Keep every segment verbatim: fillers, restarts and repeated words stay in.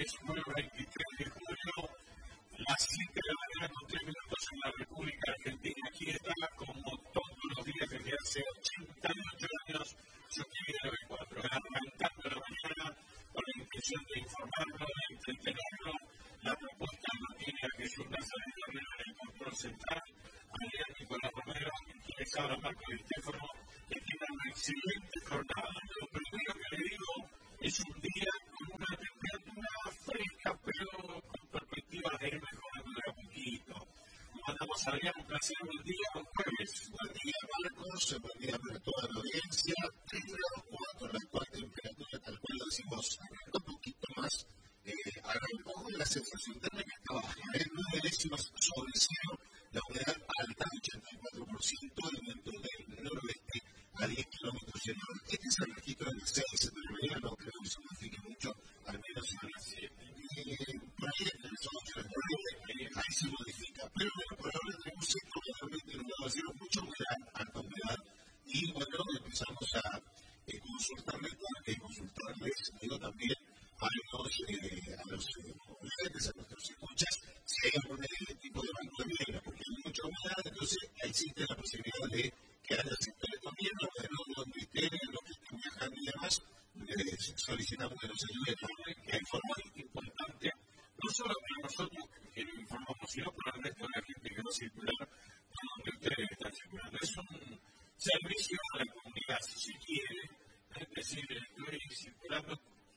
es jueves veintitrés de julio, las siete de la mañana con tres minutos en la República Argentina. Aquí está, como todos los días desde hace ochenta y ocho años, su querido B cuatro, arrancando la mañana con la intención de informarlo, de entretenerlo. La propuesta no tiene a Jesús Nazareno Herrera en el control central, a León Nicolás Romero, quien les habla Marco Di Stefano, que tiene una excelente jornada. Lo primero que le digo es un día con una temperatura fresca, pero con perspectivas de ir mejorando de a poquito. Como andamos, Adrián, un placer, buen día, buen jueves. Buen día, Marcos, buen día para toda la audiencia. tres grados cuatro, la actual temperatura, tal cual lo decimos, arranca un poquito más. Eh, arrancó con la sensación térmica está baja, ¿eh? nueve décimas sobre cero, la humedad alta, ochenta y cuatro por ciento, el viento del noroeste a diez kilómetros en hora. Este es el registro del seis de la mañana, no creo que signifique mucho, al menos en las siete. Eh, por ahí entre las ocho y las nueve, ahí se modifica. Pero bueno, por ahora tenemos esto realmente en un vacío, mucha humedad, alta humedad, y bueno, empezamos a eh, consultarles, porque consultarles, digo también, a los, eh, a los oyentes, a nuestros escuchas, si hay algún eh, tipo de banco de niebla, porque hay mucha humedad, entonces existe la posibilidad de que haya sectores también, donde estén, los que estén viajando y demás, eh, solicitamos que nos ayuden a informar. Importante, no solo para nosotros que nos informamos, sino para el resto de la gente que va a circular por donde ustedes están circulando. Es un servicio a la comunidad, si se quiere, es decir, estoy circulando.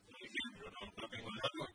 No, no tengo el dato,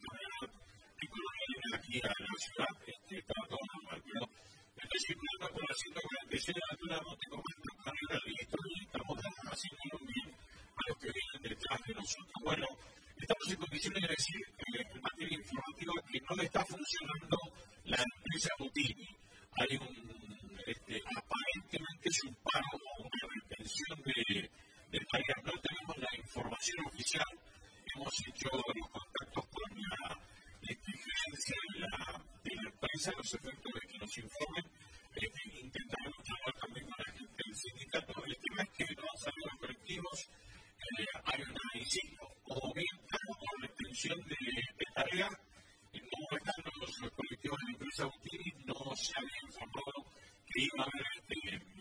tengo que aquí a la ciudad, este, está todo normal, pero estoy circulando por la ciento cuarenta y seis de la altura de Montecomesto, Carrera, y estamos haciendo muy bien a los que vienen detrás de nosotros. Bueno, estamos en condiciones de decir, eh, en materia informativa, que no le está funcionando la empresa Butini. Hay un, este, aparentemente es un paro o una retención de, de tareas. No tenemos la información oficial. Hemos hecho los contactos con la exigencia de la, de la empresa, los efectos de que nos informen. Eh, intentaremos hablar también con la gente del sindicato. El tema es que no han salido los colectivos. Eh, hay una, insisto, o bien paro o retención de, de tareas. No están los, los colectivos de la empresa Butini, no se había informado que iba a haber este,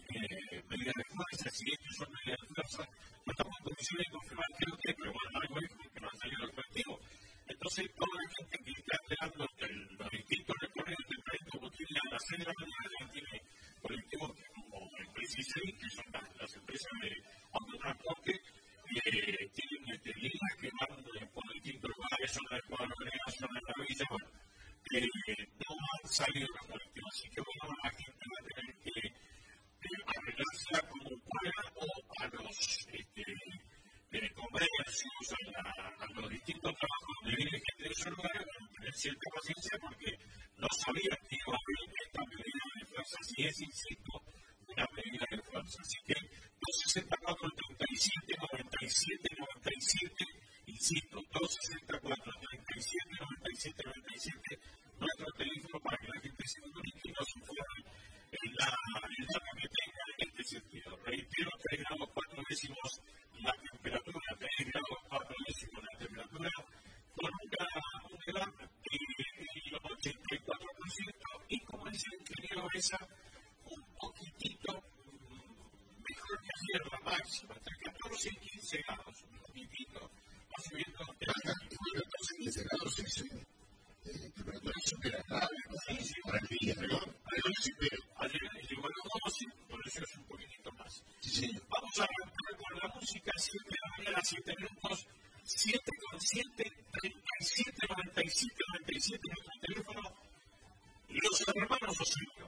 eh, medidas de fuerza. Si estos son medidas de fuerza, no estamos en condiciones de confirmar qué es lo que es, pero bueno, algo es que no han salido los colectivos. Entonces, toda la gente que está esperando el, los distintos recorridos del proyecto Butini a las seis de la mañana ya tiene colectivos como el Preciseis, que son las, las empresas de autotransporte, eh, tienen este, líneas que van eh, por distintos lugares, zona de Cuadro Negra, zona de la Villa, bueno, eh, no han salido los colectivos, así que bueno, la gente va a tener que eh, arreglársela como pueda o a los este, eh, comercios, a, la, a los distintos trabajos donde viene gente de esos lugares, tener cierta paciencia porque no sabían que iba a haber esta medida de fuerza, si es, insisto, una medida de fuerza. Así que dos sesenta y cuatro, treinta y siete, noventa y siete, noventa y siete, insisto, dos sesenta y cuatro, treinta y siete, noventa y siete, noventa y siete, nuestro teléfono para que la gente se comunique y nos informe en la, el dato que tenga en este sentido. Reitero, tres grados cuatro décimos la temperatura, tres grados cuatro décimos la temperatura, con una humedad del ochenta y cuatro por ciento y, como dice el ingeniero Besa, un poquitito mejor que ayer la máxima, entre catorce y quince grados, un poquitito, va subiendo. catorce y quince grados es eh, temperatura súper agradable para el día, ¿no? Ayer se supera. Ayer llegó a los doce, por eso es un poquitito más. Sí, sí. Vamos a arrancar con la música, siete de la mañana, siete minutos, siete con siete, treinta y siete, noventa y siete, noventa y siete, nuestro teléfono. Los hermanos José.